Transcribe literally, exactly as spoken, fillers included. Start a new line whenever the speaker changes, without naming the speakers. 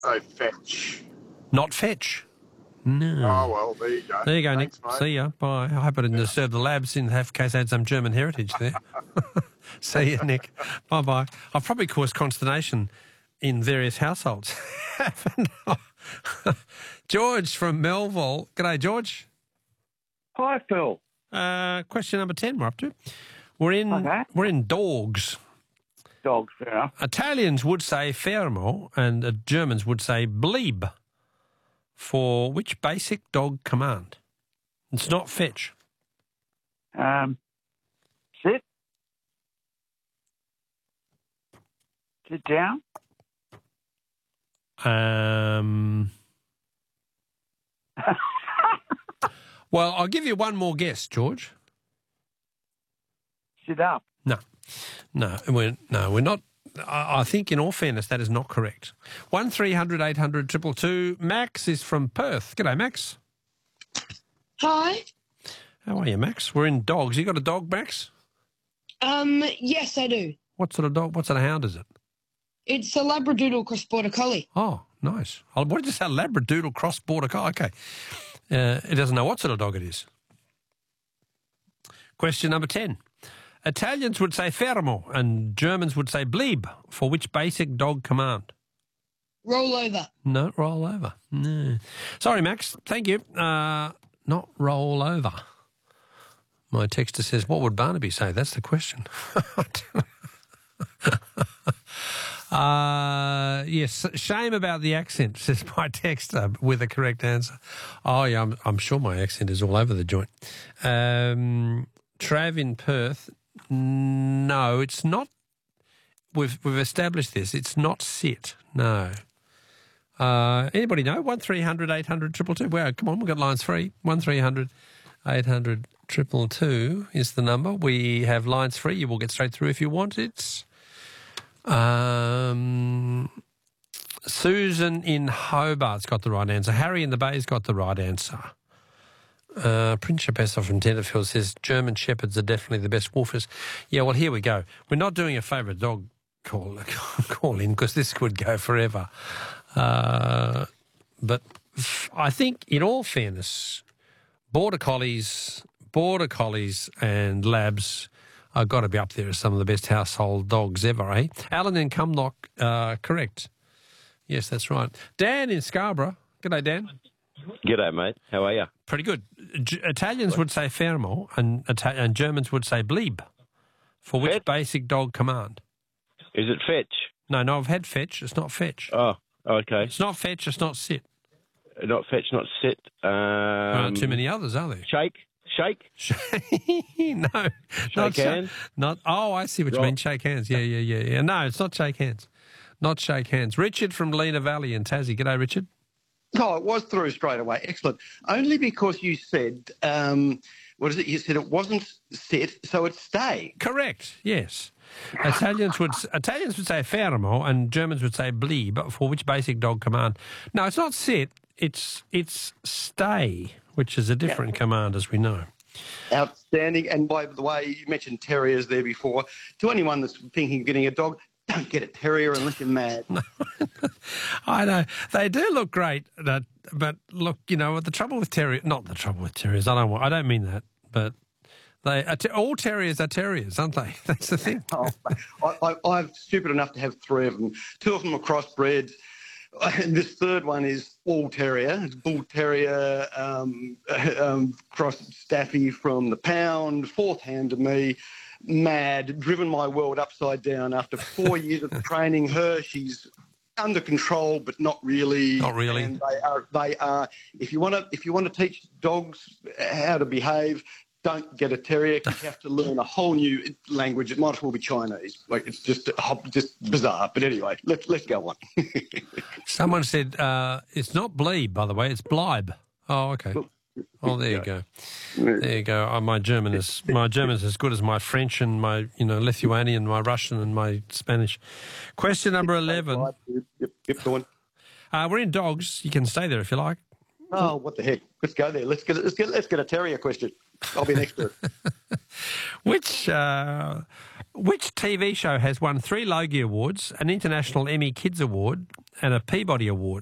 Oh, fetch.
Not fetch. No.
Oh, well, there you go.
There you go,
Thanks,
Nick.
mate.
See ya. Bye. I hope I didn't disturb the labs in case I had some German heritage there. See ya, Nick. Bye-bye. I've probably caused consternation in various households. George from Melville. G'day, George.
Hi, Phil.
Uh, question number ten we're up to. We're in,
Okay.
we're in dogs.
Dogs, fair enough.
Italians would say fermo and uh, Germans would say bleib for which basic dog command? It's not fetch.
Um, sit. Sit down.
Um, well, I'll give you one more guess, George.
Sit up.
No, no, we're, no, we're not. I, I think, in all fairness, that is not correct. One three hundred eight hundred two two two. Max is from Perth. G'day, Max.
Hi.
How are you, Max? We're in dogs. You got a dog, Max?
Um, yes, I do.
What sort of dog? What sort of hound is it?
It's a Labradoodle cross border collie.
Oh, nice. Oh, what did you say? Labradoodle cross border collie. Okay. Uh, it doesn't know what sort of dog it is. Question number ten. Italians would say fermo and Germans would say bleib for which basic dog command?
Roll over.
No, roll over. No. Sorry, Max. Thank you. Uh, not roll over. My texter says, what would Barnaby say? That's the question. uh, yes, shame about the accent, says my texter with a correct answer. Oh, yeah, I'm, I'm sure my accent is all over the joint. Um, Trav in Perth, no, it's not. We've, we've established this. It's not sit, no. Uh, anybody know? one three hundred eight hundred two two two. Well, come on, we've got lines free. one three hundred eight hundred two two two is the number. We have lines free. You will get straight through if you want it. Um, Susan in Hobart's got the right answer. Harry in the Bay's got the right answer. Uh, Prince Chapessa from Tenterfield says German Shepherds are definitely the best wolfers. Yeah, well, here we go. We're not doing a favourite dog call, call in because this could go forever. Uh, but I think, in all fairness, border collies, border collies, and labs are got to be up there as some of the best household dogs ever, eh? Alan in Cumnock, uh, correct. Yes, that's right. Dan in Scarborough. G'day, Dan.
G'day, mate. How are you?
Pretty good. G- Italians would say fermo, and Ita- and Germans would say bleib. For which
Fetch?
basic dog command?
Is it fetch?
No, no, I've had fetch. It's not fetch.
Oh, okay.
It's not fetch. It's not sit.
Not fetch, not sit. Um,
There aren't too many others, are there?
Shake? Shake?
no.
Shake
not sha-
hands?
Not. Oh, I see what you
Right.
mean. Shake hands. Yeah, yeah, yeah, yeah. No, it's not shake hands. Not shake hands. Richard from Lena Valley in Tassie. G'day, Richard.
Oh, it was through straight away. Excellent. Only because you said, um, what is it? You said it wasn't sit, so it's stay.
Correct. Yes. Italians would Italians would say fermo and Germans would say bleib for which basic dog command? No, it's not sit. It's it's stay, which is a different command, as we know.
Outstanding. And by the way, you mentioned terriers there before. To anyone that's thinking of getting a dog, don't get a terrier unless you're mad.
I know. They do look great, but, but look, you know, the trouble with terriers, not the trouble with terriers, I don't want, I don't mean that, but they are, all terriers are terriers, aren't they? That's the thing.
Oh, I, I, I'm stupid enough to have three of them. Two of them are crossbred. And this third one is all terrier. It's bull terrier, um, um, cross staffy from the pound, fourth hand to me. Mad, driven my world upside down after four years of training her. She's under control, but not really.
Not really.
And they are. They are. If you want to, if you want to teach dogs how to behave, don't get a terrier. You have to learn a whole new language. It might as well be Chinese. Like it's just, just bizarre. But anyway, let's let's go on.
Someone said uh, it's not bleib, by the way. It's bleib. Oh, okay. Oh, there you go. There you go. Oh, my German is my German is as good as my French and my you know Lithuanian, my Russian and my Spanish. Question number eleven.
Yep, yep, go on.
Uh, we're in dogs. You can stay there if you like.
Oh, what the heck? Let's go there. Let's get let's get let's get a terrier question. I'll be an expert.
Which uh, Which T V show has won three Logie Awards, an International Emmy Kids Award, and a Peabody Award?